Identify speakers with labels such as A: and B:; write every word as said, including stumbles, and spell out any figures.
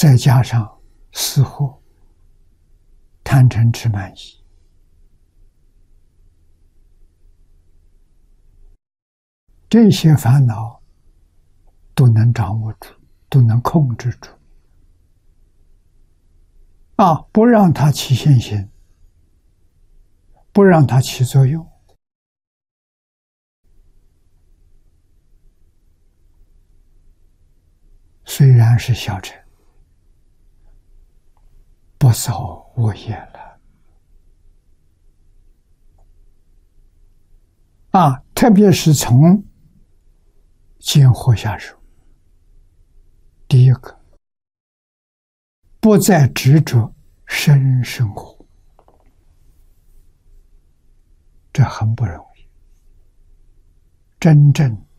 A: 再加上私货、贪嗔痴慢疑，这些烦恼都能掌握住，都能控制住。啊，不让它起现行，不让它起作用，虽然是小乘，不造恶业了。啊，特别是从见惑下手。第一个，不再执着生生活，这很不容易。真正